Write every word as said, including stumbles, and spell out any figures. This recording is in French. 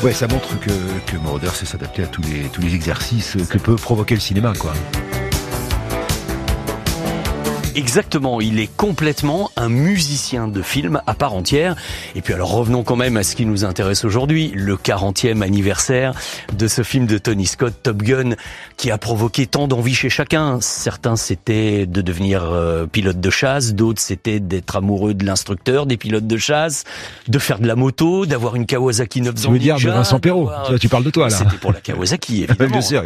Ouais, ça montre que, que Moroder sait s'adapter à tous les, tous les exercices que peut provoquer le cinéma, quoi. Exactement, il est complètement un musicien de film à part entière. Et puis alors revenons quand même à ce qui nous intéresse aujourd'hui, le quarantième anniversaire de ce film de Tony Scott, Top Gun, qui a provoqué tant d'envie chez chacun. Certains c'était de devenir euh, pilote de chasse, d'autres c'était d'être amoureux de l'instructeur des pilotes de chasse, de faire de la moto, d'avoir une Kawasaki neuf cents. Tu veux dire de Vincent Perrault, tu parles de toi là. C'était pour la Kawasaki évidemment. Bien sûr.